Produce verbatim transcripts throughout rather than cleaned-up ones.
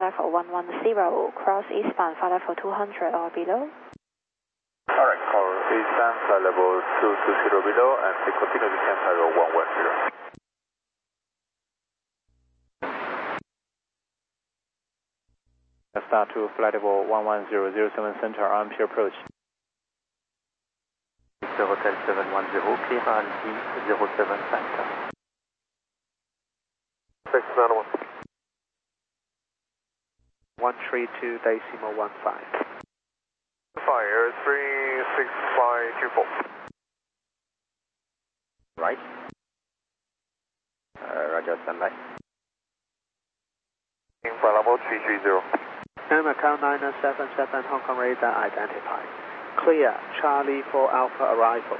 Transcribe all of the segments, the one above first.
level one one zero, cross eastbound flight level two hundred or below. Alright, call eastbound flight level two two zero below and continue to descend flight level one one zero. Star to flight level one one zero zero seven center, R M P approach. Hotel seven one zero, clear R M P zero seven center. six nine one. one three two decimal one five. Fire three six five two four. Right. Uh, Roger, standby. Flight level three three zero. And account nine seven seven, Hong Kong radar identified. Clear, Charlie for Alpha arrival.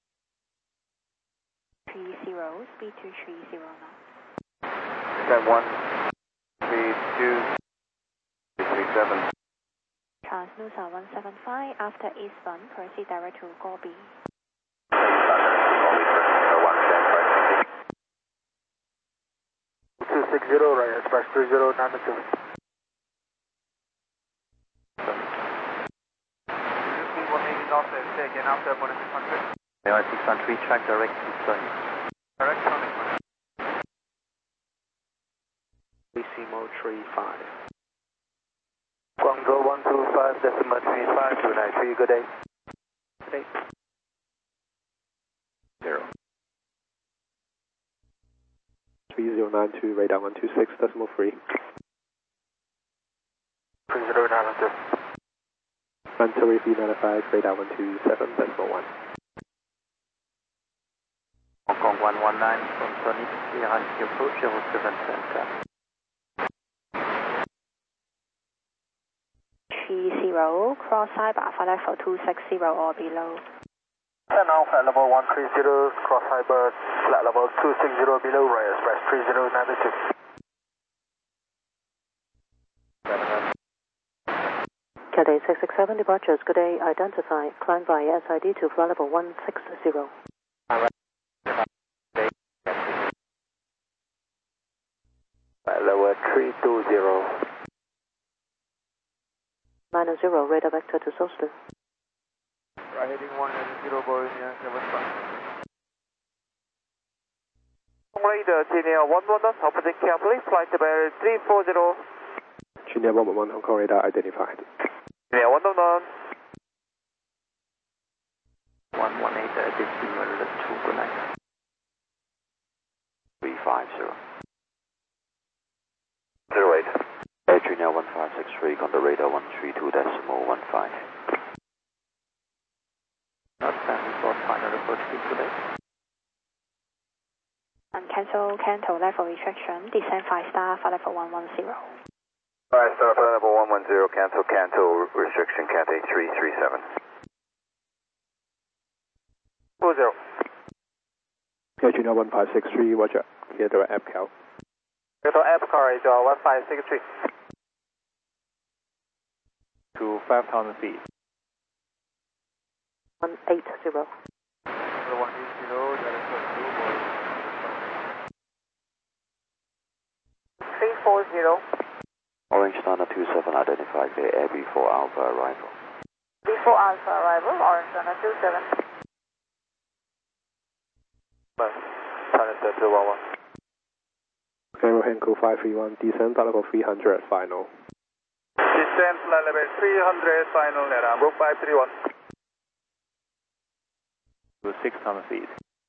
three zero, speed two three zero now. Descend one three two three seven. Transnusa one seven five, after eastbound, proceed direct to Gobi. two six zero, right, express three zero nine two. Again after six hundred. Air six one three, track direct to Sony. Direct Sony. Decimal three five. Guangzhou one two five, decimal three five two nine three, good day. Good day. Zero. three zero nine two, radar one two six, decimal three. three zero nine two. Mansory V ninety-five, radar one two seven, decimal one. Hong Kong one one nine from Sony, clear R M P approach zero seven center. three zero, cross Cyber flight level two six zero or below. And now flight level one three zero, cross Cyber, flight level two six zero below, right, express three zero nine two. Cathay six six seven, departures, good day, identify, climb via S I D to flight level one six zero. Flight level three two zero. Minus zero, radar vector to Soston. Right heading one zero, Bolivia, seven five. Radar, Genia one one one, opposite carefully, flight level three four zero. Junior one one one, Hong Kong radar identified. Genia one one one. one one eight, uh, decimal two, good night. three five zero. zero eight. Air Junior one five six three, on the radar one three two decimal one five. Not standing for final approach today. And cancel, cancel level restriction, descend five star, flight level one one zero. Alright, star flight level one one zero, cancel, cancel, restriction, Cathay three three seven. four zero. Air Junior one five six three, roger. Clear direct A P C A L. Total app corridor one five six three. To five thousand feet. one eight zero. one eight zero, three four zero. Orange Thunder two seven, identified the Air B four Alpha arrival. B four Alpha arrival, Orange Thunder two seven. Thunder two one one. Aero Henko five three one, descend flight level three hundred at final. Descend flight level three hundred, final at Ambro five three one. To six thousand feet.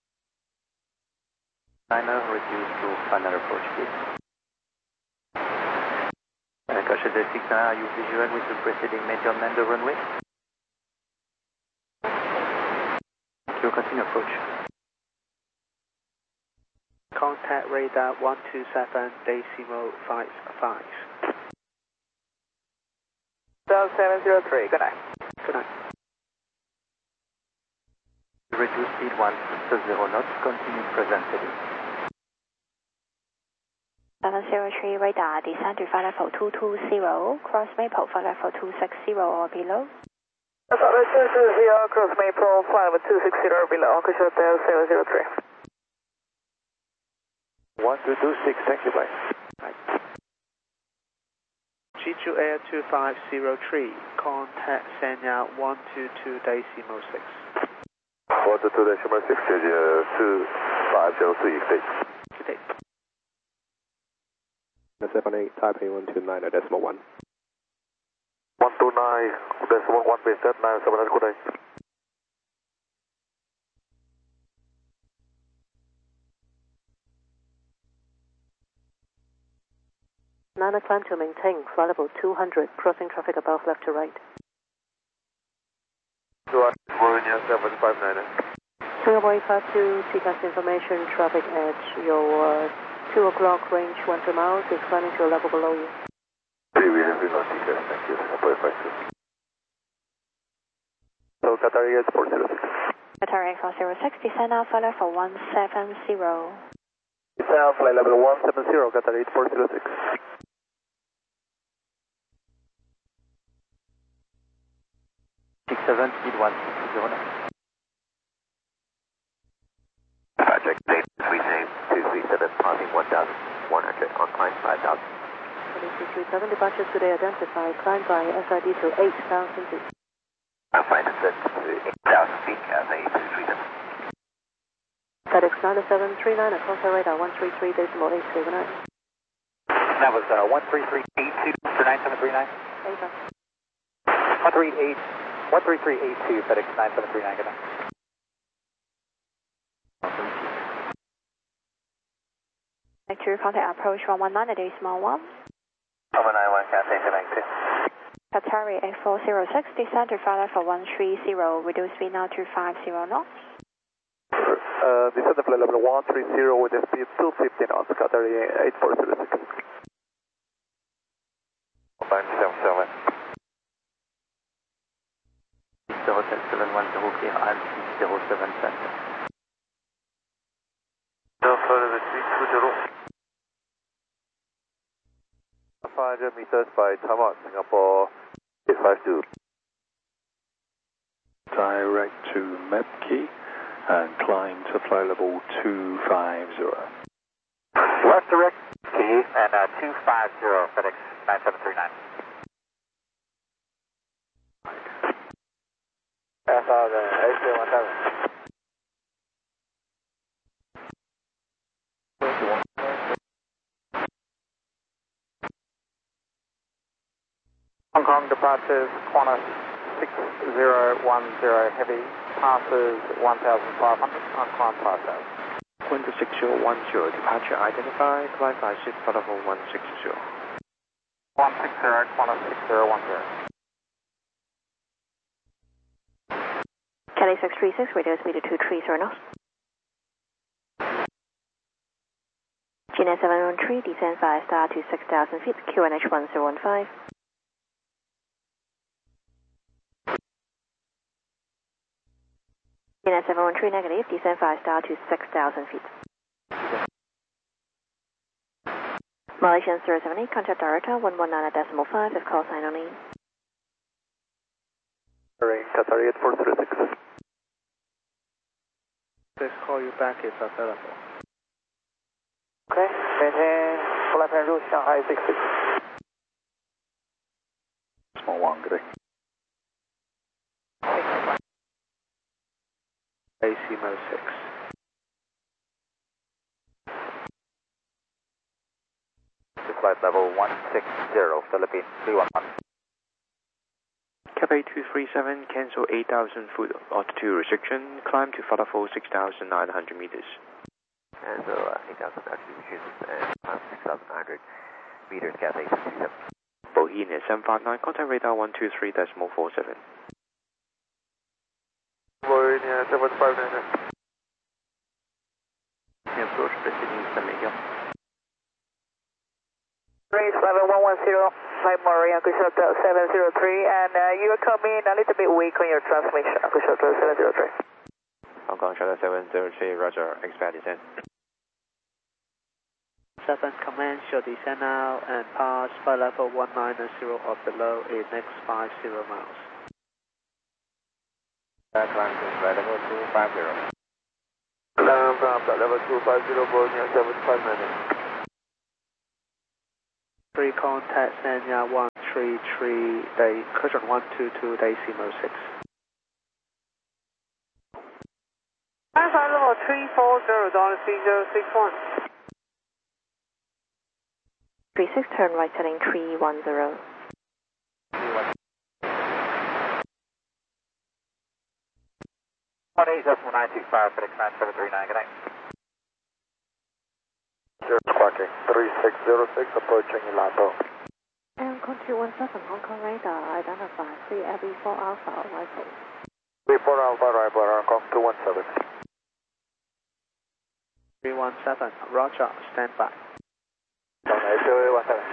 Final reduced to final approach, please. Uh, Caution the six nine, are you visual with the preceding major man the runway? You continue approach. Contact radar one two seven, decimal five five. seven zero three, good night. Good night. Reduce speed one six zero knots, continue present heading. seven zero three radar, descend to flight level two two zero, cross Maple flight level two six zero or below. Flight level two two zero, cross Maple, flight level two six zero below, Uncle Hotel seven zero three. one two two six, thank you, bye. Right. G two Air two five zero three, contact Sanya one two two decimal six. one two two decimal six, two five zero three, state. Good day. seven eight, Taipei one two nine decimal one. one two nine, decimal one, base set, nine seven, good day. Niner climb to maintain, flight level two hundred, crossing traffic above left to right. California seven five nine. Singapore eight five two, T C A S information, traffic at your uh, two o'clock range, one two miles, is climbing to a level below you. three William Vino, T C A S, thank you, Singapore eight five two. So Qatar eight four zero six. Qatar eight four zero six, descend now, flight level one seven zero. Descend now, flight level one seven zero, Qatar eight four zero six. six seven, speed one six zero nine. Project date three same two three seven, passing one thousand one hundred, on climb five thousand. two three seven, departures today identified, climb by S I D to eight thousand feet. I'm fine, descent to eight thousand feet, Cathay two three seven. FedEx nine seven three nine, across our radar one three three decimal eight seven nine. That was uh, one three three eight two for nine seven three nine. Over. one three eight, one three three eight two, FedEx nine seven three nine, good night. Vector contact approach one one nine decimal one. one nine one, Cathay seven two. Qatari eight four zero six, descend to flight level one three zero, reduce speed now to five zero knots. Uh, descend to flight level one three zero with a speed two fifty knots, Qatar eight four zero six. One seven seven. zero seven one zero clear and zero seven center. five hundred meters by Taiwan, Singapore eight five two. Direct to Mepki and climb to flight level two five zero. West direct, key, and uh, two five zero, FedEx nine seven three nine. Pass out the eight zero one seven. Hong Kong departures, Qantas six zero one zero heavy, passes one thousand five hundred, on climb five thousand. Window six zero one zero, departure identified, climb by shift flight level one six zero. one six zero, Qantas six zero one zero. Kelly six three six, radio speed two three zero knots. G nine seven one three, descend five star to six thousand feet, Q N H one zero one five. G nine seven one three negative, descend five star to six thousand feet. Malaysian zero seven eight, contact director one one nine decimal five, if call sign only. Qatar eight four zero six. Please call you back if available. Okay, maintain flight plan route Shanghai six six. Small one, good day. Decimal six. To flight level one six zero, Philippines three one one. Cathay two three seven, cancel eight thousand foot altitude restriction, climb to flight level six thousand nine hundred meters. And so uh, eight thousand altitude restrictions and climb six thousand nine hundred meters, Cathay two three seven. Bohemian seven five nine, contact radar one two three decimal four seven. Bohemian seven five nine. Approach proceeding San Miguel. Race eleven one one zero, flight Maria, Kushota seven zero three, and uh, you are coming a little bit weak on your transmission, Kushota seven zero three. Hong Kong Shutter seven zero three, Roger, expect descent. seven command, show descend now and pass flight level one nine zero or below in next five zero miles. Climb to flight level two five zero. Climb from flight level two five zero, Bohemian seven five nine. Three contact Sanya one three three day cushion one two two decimal six. Climb flight level three four zero down three zero six one. three six turn right setting three one zero. one eight decimal nine six five for the command seven three nine, good night. Zero squawking, three six zero six approaching Lato. And country one seven, Hong Kong radar, identify C F E four Alpha arrival. three four Alpha arrival, Hong Kong two one seven. three one seven, Roger, stand by. two one seven.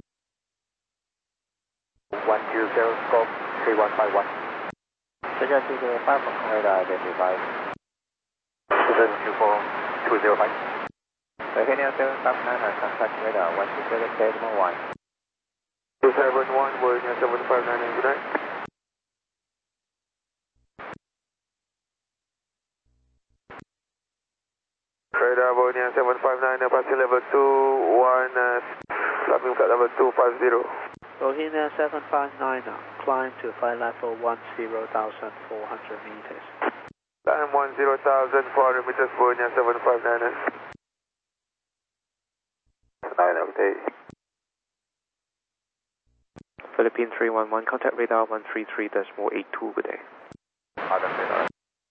one two zero, scope three one five one. Check two zero five, Hong Kong radar identified. seven two four two zero five. Titanium seven five nine, contact radar one two seven decimal one. two seven one, Virginia seven five nine, good night. Radar Virginia seven five nine, passing level two one, uh, flapping flight level two five zero. Bohemia seven five nine, climb to flight level one zero thousand four hundred meters. Climb one zero thousand four hundred meters, Virginia seven five nine. nine okay. Philippine three one one, contact radar one three three decimal eight two, good day. Other radar.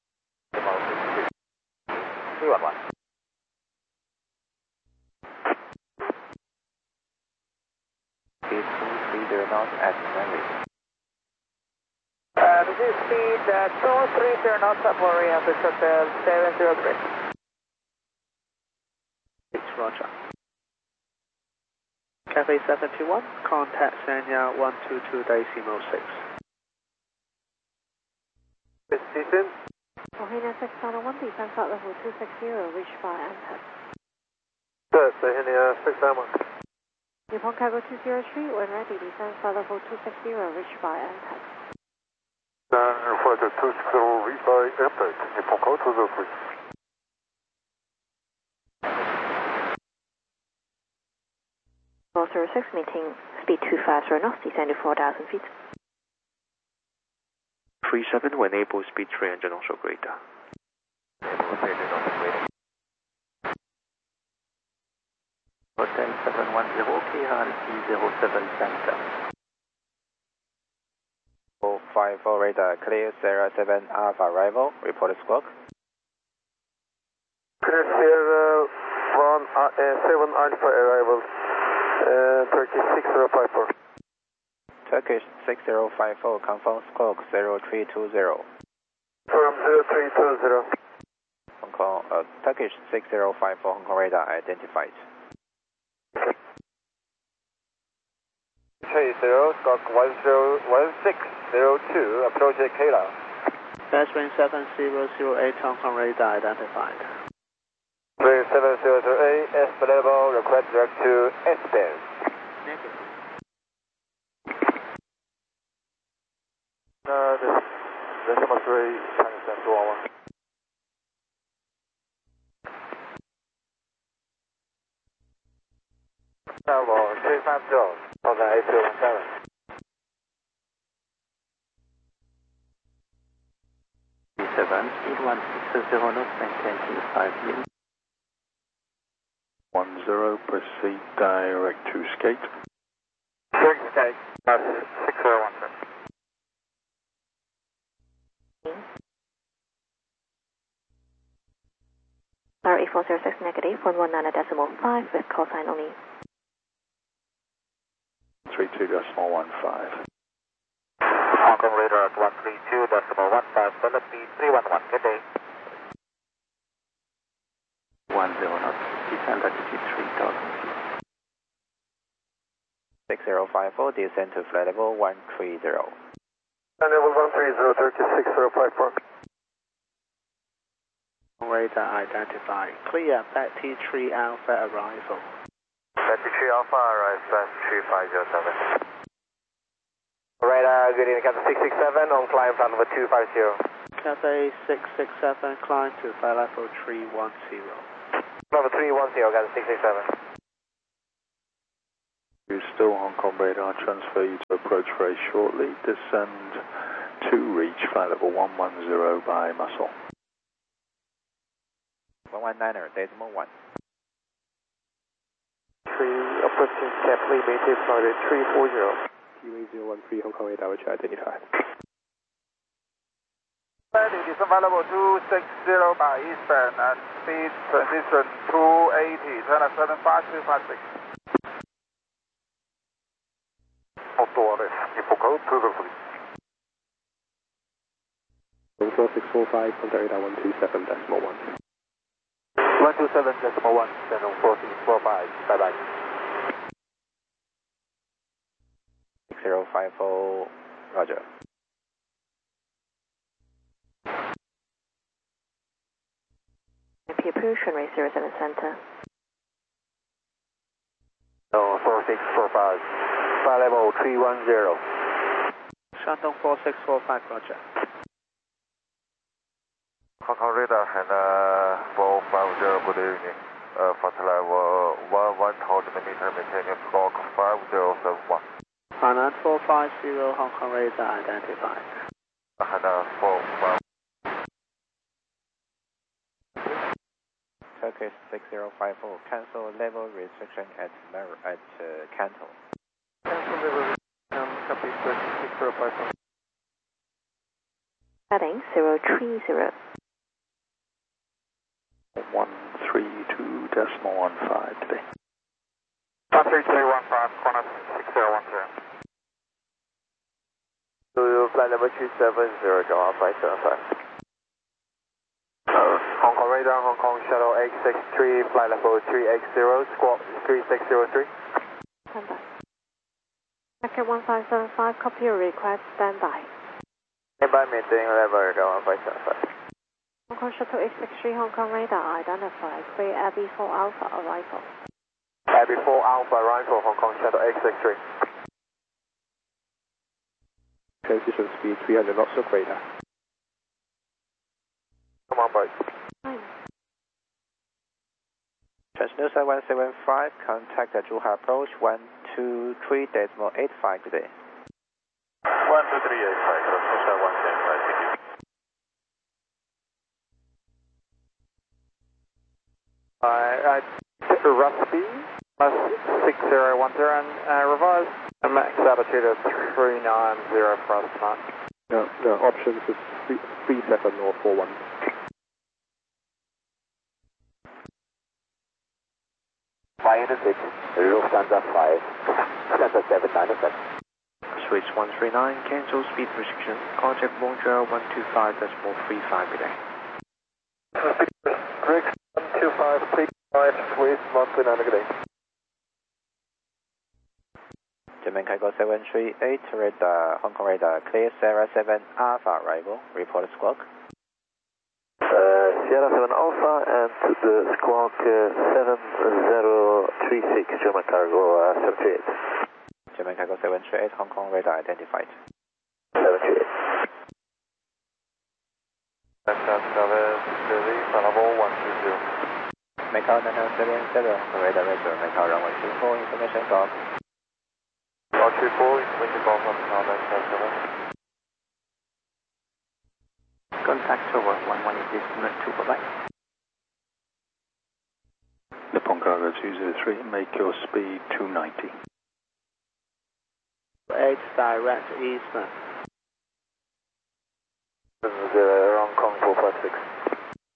three one one. Speed two three zero knots at Stanley. Uh, this is speed uh, two three zero knots at Warrior, Bishop seven zero three. It's Roger. Cafe seven two one, contact Sanya one two two decimal six. Station. Bohemia six one, descent flight level two six zero, reach by Anton. Sir, Bohemia six one. Nippon Cargo two zero three, when ready, descent flight level two six zero, reach by Anton. Uh, flight two six zero, reach by Anton, Nippon Cargo two zero three. four zero six, meeting speed two five zero knots, descend to four thousand feet. three seven, when able, speed three hundred knots or greater. Hotel seven one zero, clear altitude zero seven center. four five four radar, clear Sierra seven Alpha arrival, report squawk. Clear Sierra one, uh, seven Alpha arrival, uh, Turkey six zero five four. Turkish six zero five four, confirm squawk zero three two zero. From zero three two zero. Hong Kong, uh, Turkish six zero five four, Hong Kong radar identified. Three zero, squawk one zero one six zero two, approach Kayla. Westwind seven zero zero eight, Hong Kong radar identified. Three seven zero zero eight, S available, request direct to S-band. Negative. Uh, this, decimal three, Chinese ten two one one. Level three five zero, thousand eight two one seven. seven, speed one six zero knots, maintain T five minutes. one zero, proceed direct to skate. Direct skate, that's six zero one seven. R eight four zero six negative, one one nine decimal five with call sign only. three two decimal one five. Hong Kong radar at one three two decimal one five, Philippine three one one, good day. one zero knots, descend altitude three thousand feet. six zero five four, descend to flight level one three zero. And level one three zero, Turkey six zero five four. Radar identified. Clear, back T three Alpha arrival. Battery three Alpha, arrive fast three five zero seven. Radar, good evening, Captain six six seven, on climb flight level two five zero. Cafe six six seven, climb to flight level three one zero. Level three one zero, Captain six six seven. two still Hong Kong radar, transfer you to approach very shortly. Descend to reach flight level one one zero by muscle. one one niner, decimal one. three, approaching cap limited flight three four zero. T W zero one three Hong Kong radar, which I identified. It is available two six zero by eastbound and speed transition two eighty, China seven five two five six. Autores, info code two zero three. four six four five, contact radar one two seven decimal one. one two seven decimal one, send on four six four five, bye bye. six zero five four, roger. Approach runway zero seven center. No, four six four five, flight level three one zero. Shandong four six four five, roger. Hong Kong radar and uh, four five zero, good evening. Uh, flight level one one thousand meter, maintaining block five zero seven one. Hainan four five zero, Hong Kong radar identified. Hainan four five. Turkish six zero five four, cancel level restriction at Mer at uh, Canton. Cancel level restriction, copy six zero five four. Heading zero three zero. one three two decimal one five today. one three two one five, Qantas six zero one zero. To flight level two seven zero, John five seven five. Hong Kong radar, Hong Kong shuttle eight six three, flight level three eight zero, squawk three six zero three. Stand by. Packet one five seven five, copy your request, stand by. Stand by, maintaining level one five seven five. Hong Kong shuttle eight six three, Hong Kong radar identified, three Abbey four Alpha arrival. Abbey four Alpha arrival, Hong Kong shuttle eight six three. Transition speed three hundred knots of radar. Come on, boys. Transnusa one seven five, contact the Zhuhai approach one two three decimal eight five today. one two three eight five, Transnusa one seven five, thank you. I, I, Rusty, six zero one zero, and uh, revised max altitude of three nine zero for us tonight. No, no, options is three seven or four one. five eight six, Lufthansa five, Center seven nine seven. Switch one three nine, cancel speed restriction, contact Montreal one two five decimal three five today. Rick one two five, three five, Swiss one three nine, good day. Jamaica Go seven three eight, radar, Hong Kong radar, clear Sierra seven Alpha arrival, report squawk. Uh, Sierra seven Alpha and the squawk uh, seven zero three six, German cargo uh, seven three eight. Jamaica Go seven three eight, Hong Kong radar identified. seven three eight. Level one two zero. Macau nine seven seven, radar radar, Macau runway two four, information got. one two four, information got from Macau nine seven seven. Contact over one one eight estimate two, bye bye. Nippon Cargo two zero three, make your speed two ninety. eight direct eastern. This is uh, Hong Kong four five six.